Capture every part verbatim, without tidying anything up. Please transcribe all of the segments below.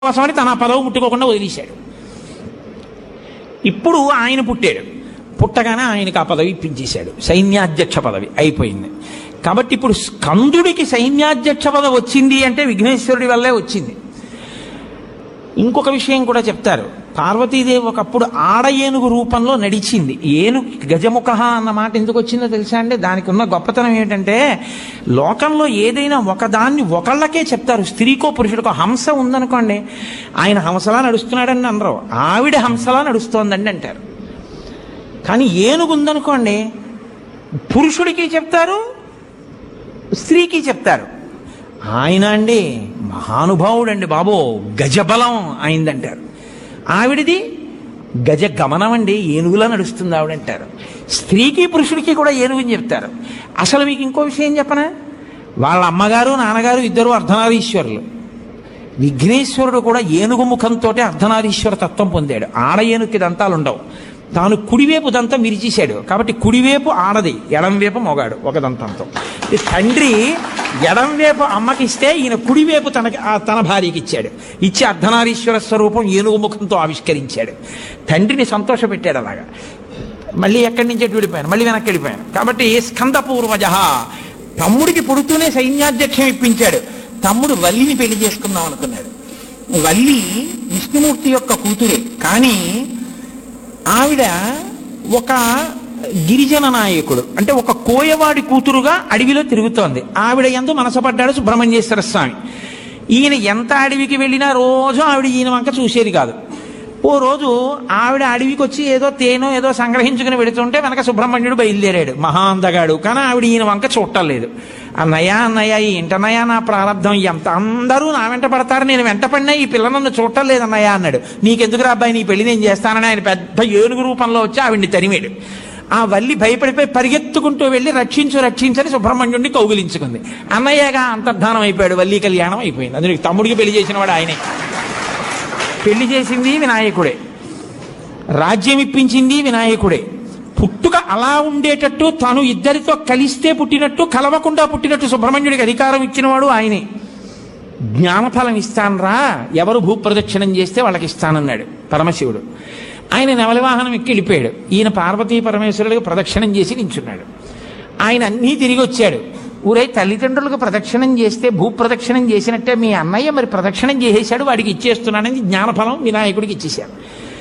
కోసమని తన పదవి ముట్టుకోకుండా వదిలేశాడు. ఇప్పుడు ఆయన పుట్టాడు. పుట్టగానే ఆయనకు ఆ పదవి ఇప్పించేశాడు, సైన్యాధ్యక్ష పదవి అయిపోయింది. కాబట్టి ఇప్పుడు స్కందుడికి సైన్యాధ్యక్ష పదవి వచ్చింది అంటే విఘ్నేశ్వరుడి వల్లే వచ్చింది. ఇంకొక విషయం కూడా చెప్తారు. పార్వతీదేవి ఒకప్పుడు ఆడ ఏనుగు రూపంలో నడిచింది. ఏనుగు గజముఖ అన్న మాట ఎందుకు వచ్చిందో తెలుసా అండి? దానికి ఉన్న గొప్పతనం ఏంటంటే, లోకంలో ఏదైనా ఒకదాన్ని ఒకళ్ళకే చెప్తారు. స్త్రీకో పురుషుడికో హంస ఉందనుకోండి, ఆయన హంసలా నడుస్తున్నాడని అనరు, ఆవిడ హంసలా నడుస్తోందండి అంటారు. కానీ ఏనుగు ఉందనుకోండి, పురుషుడికి చెప్తారు, స్త్రీకి చెప్తారు. ఆయన అండి మహానుభావుడండి బాబో, గజబలం అయిందంటారు. ఆవిడిది గజ గమనం అండి, ఏనుగులా నడుస్తుంది ఆవిడంటారు. స్త్రీకి పురుషుడికి కూడా ఏనుగుని చెప్తారు. అసలు మీకు ఇంకో విషయం చెప్పనా? వాళ్ళ అమ్మగారు నాన్నగారు ఇద్దరు అర్ధనారీశ్వరులు. విఘ్నేశ్వరుడు కూడా ఏనుగు ముఖంతో అర్ధనారీశ్వర తత్వం పొందాడు. ఆడ ఏనుగుకి దంతాలు ఉండవు. తాను కుడివేపు దంతం విరిచేశాడు. కాబట్టి కుడివేపు ఆడది, ఎడంవేపు మొగాడు ఒక దంతంతో. తండ్రి ఎడంవేపు అమ్మకిస్తే ఈయన కుడివేపు తనకి తన భార్యకి ఇచ్చాడు. ఇచ్చి అర్ధనారీశ్వర స్వరూపం ఏనుగు ముఖంతో ఆవిష్కరించాడు. తండ్రిని సంతోషపెట్టాడు. అలాగా మళ్ళీ ఎక్కడి నుంచి ఎటు వెళ్ళిపోయాను, మళ్ళీ వెనక్కి వెళ్ళిపోయాను. కాబట్టి స్కంద పూర్వజ తమ్ముడికి పుడుతూనే సైన్యాధ్యక్షం ఇప్పించాడు. తమ్ముడు వల్లిని పెళ్లి చేసుకుందాం అనుకున్నాడు. వల్లి విష్ణుమూర్తి యొక్క కూతురే, కానీ ఆవిడ ఒక గిరిజన నాయకుడు, అంటే ఒక కోయవాడి కూతురుగా అడవిలో తిరుగుతోంది. ఆవిడ యందు మనసపడ్డాడు సుబ్రహ్మణ్యేశ్వర స్వామి. ఈయన ఎంత అడవికి వెళ్ళినా రోజు ఆవిడ ఈయన వంక చూసేది కాదు. ఓ రోజు ఆవిడ అడవికి వచ్చి ఏదో తేనో ఏదో సంగ్రహించుకుని వెళుతుంటే వెనక సుబ్రహ్మణ్యుడు బయలుదేరాడు, మహా అందగాడు. కానీ ఆవిడ ఈయన వంక చూడలేదు. అన్నయ్య అన్నయ్య ఏంటన్నయ్య నా ప్రారంధం, ఎంత అందరూ నా వెంట పడతారు, నేను వెంట పడినా ఈ పిల్ల నన్ను చూడటం లేదన్నయ్య అన్నాడు. నీకెందుకు రా అబ్బాయి, నీ పెళ్లి నేను చేస్తానని ఆయన పెద్ద ఏనుగు రూపంలో వచ్చి ఆవిడ్ని తరిమాడు. ఆ వల్లి భయపడిపోయి పరిగెత్తుకుంటూ వెళ్ళి రక్షించు రక్షించని సుబ్రహ్మణ్యుడిని కౌగిలించుకుంది. అన్నయ్యగా అంతర్ధానం అయిపోయాడు, వల్లి కళ్యాణం అయిపోయింది. అందుకు తమ్ముడికి పెళ్లి చేసిన వాడు ఆయనే. పెళ్లి చేసింది వినాయకుడే, రాజ్యం ఇప్పించింది వినాయకుడే. పుట్టుక అలా ఉండేటట్టు, తాను ఇద్దరితో కలిస్తే పుట్టినట్టు కలవకుండా పుట్టినట్టు సుబ్రహ్మణ్యుడికి అధికారం ఇచ్చినవాడు ఆయనే. జ్ఞానఫలం ఇస్తానరా, ఎవరు భూప్రదక్షిణం చేస్తే వాళ్ళకి ఇస్తానన్నాడు పరమశివుడు. ఆయన నెమలివాహనం ఎక్కి వెళ్ళిపోయాడు. ఈయన పార్వతీ పరమేశ్వరుడికి ప్రదక్షిణం చేసి నించున్నాడు. ఆయన అన్నీ తిరిగి వచ్చాడు. ఊరై తల్లిదండ్రులకు ప్రదక్షిణం చేస్తే భూప్రదక్షిణం చేసినట్టే మీ అన్నయ్య మరి ప్రదక్షిణం చేసేశాడు, వాడికి ఇచ్చేస్తున్నానని జ్ఞానఫలం వినాయకుడికి ఇచ్చేశాడు.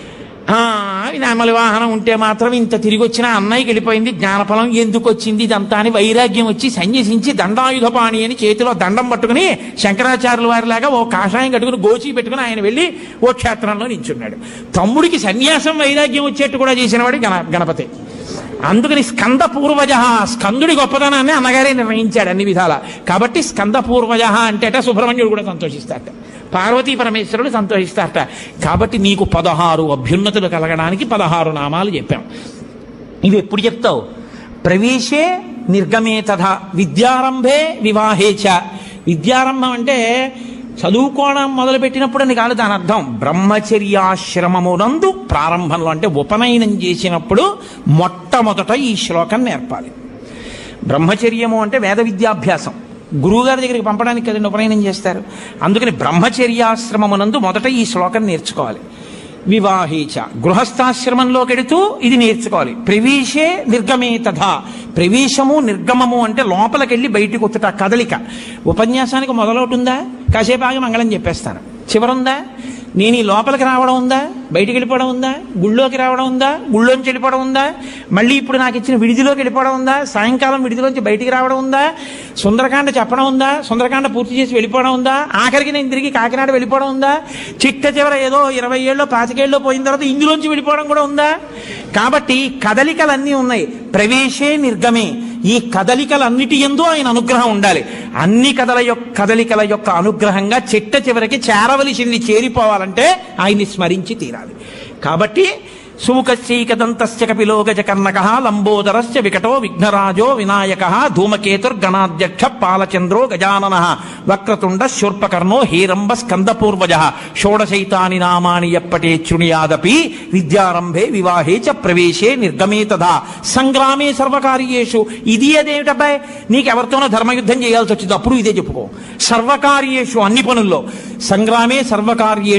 నెమలి వాహనం ఉంటే మాత్రం ఇంత తిరిగి వచ్చినా అన్నయ్యకి వెళ్ళిపోయింది, జ్ఞానఫలం ఎందుకు వచ్చింది ఇదంతా అని వైరాగ్యం వచ్చి సన్యసించి దండాయుధపాణి అని చేతిలో దండం పట్టుకుని శంకరాచార్యుల వారిలాగా ఓ కాషాయం కట్టుకుని గోచి పెట్టుకుని ఆయన వెళ్ళి ఓ క్షేత్రంలో నించున్నాడు. తమ్ముడికి సన్యాసం వైరాగ్యం వచ్చేట్టు కూడా చేసినవాడు గణ గణపతి అందుకని స్కంద పూర్వజ, స్కందుడి గొప్పతనాన్ని అన్నగారే నిర్ణయించాడు అన్ని విధాల. కాబట్టి స్కంద పూర్వజ అంటేట సుబ్రహ్మణ్యుడు కూడా సంతోషిస్తారట, పార్వతీ పరమేశ్వరుడు సంతోషిస్తారట. కాబట్టి నీకు పదహారు అభ్యున్నతులు కలగడానికి పదహారు నామాలు చెప్పాం. ఇవి ఎప్పుడు చెప్తావు? ప్రవేశే నిర్గమే తథా విద్యారంభే వివాహేచ. విద్యారంభం అంటే చదువుకోవడం మొదలుపెట్టినప్పుడు అని కాదు దాని అర్థం. బ్రహ్మచర్యాశ్రమమునందు ప్రారంభంలో అంటే ఉపనయనం చేసినప్పుడు మొట్టమొదట ఈ శ్లోకం నేర్పాలి. బ్రహ్మచర్యము అంటే వేద విద్యాభ్యాసం, గురువుగారి దగ్గరికి పంపడానికి కదండి ఉపనయనం చేస్తారు. అందుకని బ్రహ్మచర్యాశ్రమమునందు మొదట ఈ శ్లోకం నేర్చుకోవాలి. వివాహేచ గృహస్థాశ్రమంలో కెడుతూ ఇది నేర్చుకోవాలి. ప్రవేశే నిర్గమే తథా, ప్రవేశము నిర్గమము అంటే లోపలికెళ్ళి బయటికి వచ్చుట కదలిక. ఉపన్యాసానికి మొదలవుతుందా, కాసేపు ఆగి మంగళం చెప్పేస్తాను, చివరుందా, నేను ఈ లోపలికి రావడం ఉందా, బయటికి వెళ్ళిపోవడం ఉందా, గుళ్ళోకి రావడం ఉందా, గుళ్ళోంచి వెళ్ళిపోవడం ఉందా, మళ్ళీ ఇప్పుడు నాకు ఇచ్చిన విడిదిలోకి వెళ్ళిపోవడం ఉందా, సాయంకాలం విడిదిలోంచి బయటికి రావడం ఉందా, సుందరకాండ చెప్పడం ఉందా, సుందరకాండ పూర్తి చేసి వెళ్ళిపోవడం ఉందా, ఆఖరికి నేను తిరిగి కాకినాడ వెళ్ళిపోవడం ఉందా, చిట్ట చివర ఏదో ఇరవై ఏళ్ళలో పాతికేళ్ళలో పోయిన తర్వాత ఇందులోంచి వెళ్ళిపోవడం కూడా ఉందా. కాబట్టి కదలికలన్నీ ఉన్నాయి. ప్రవేశే నిర్గమే, ఈ కదలికలన్నిటి యందు ఆయన అనుగ్రహం ఉండాలి. అన్ని కదల యొక్క కదలికల యొక్క అనుగ్రహంగా చిట్ట చివరికి చేరవలసింది చేరిపోవాలంటే ఆయన్ని స్మరించి తీరాలి. కాబట్టి సూకశ్చైకదంతస్య కపిలో గజకర్ణకః లంబోదరస్య వికటో విఘ్నరాజో వినాయకః ధూమకేతుర్గణాధ్యక్ష పాలచంద్రో గజాననః వక్రతుండ శూర్పకర్ణో హేరంబ స్కందపూర్వజః షోడశైతాని నామాని యప్పటే శృణుయాదపి విద్యారంభే వివాహే చ ప్రవేశే నిర్గమే తథా సంగ్రామే సర్వకార్యేషు. ఇది అదేమిటబ్బాయి, నీకెవరితోనో ధర్మయుద్ధం చేయాల్సి వచ్చింది, అప్పుడు ఇదే చెప్పుకో. సర్వకార్యేషు, అన్ని పనుల్లో. సంగ్రామే సర్వకార్యేషు